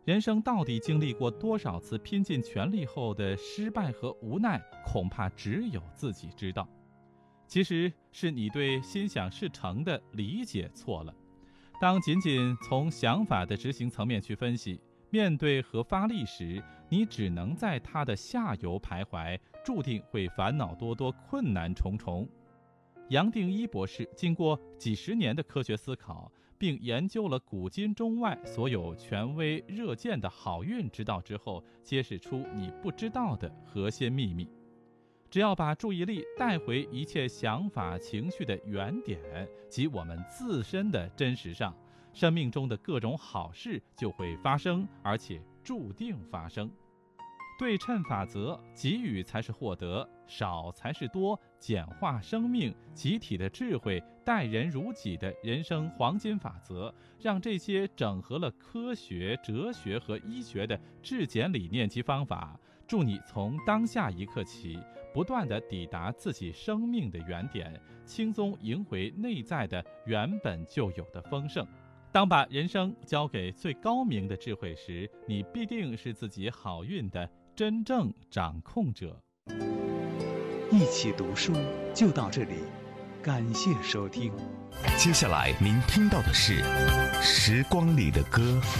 人生到底经历过多少次拼尽全力后的失败和无奈，恐怕只有自己知道。其实是你对心想事成的理解错了。当仅仅从想法的执行层面去分析，面对和发力时，你只能在它的下游徘徊，注定会烦恼多多，困难重重。杨定一博士经过几十年的科学思考，并研究了古今中外所有权威热荐的好运之道之后，揭示出你不知道的核心秘密。只要把注意力带回一切想法情绪的原点，即我们自身的真实上，生命中的各种好事就会发生，而且注定发生。对称法则，给予才是获得，少才是多，简化生命，集体的智慧，待人如己的人生黄金法则，让这些整合了科学、哲学和医学的质简理念及方法，助你从当下一刻起，不断地抵达自己生命的原点，轻松赢回内在的原本就有的丰盛。当把人生交给最高明的智慧时，你必定是自己好运的真正掌控者。 一起读书就到这里，感谢收听。 接下来您听到的是《时光里的歌》。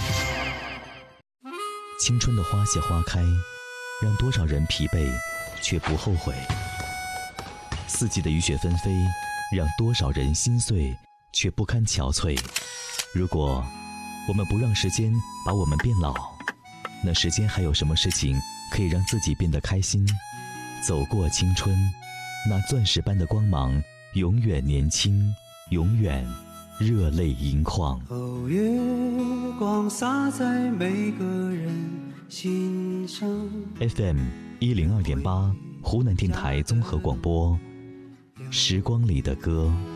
青春的花谢花开，让多少人疲惫却不后悔；四季的雨雪纷飞，让多少人心碎却不堪憔悴。如果我们不让时间把我们变老，那时间还有什么事情可以让自己变得开心？走过青春，那钻石般的光芒，永远年轻，永远热泪盈眶。 哦，月光洒在每个人心上。 FM 102.8，湖南电台综合广播，时光里的歌。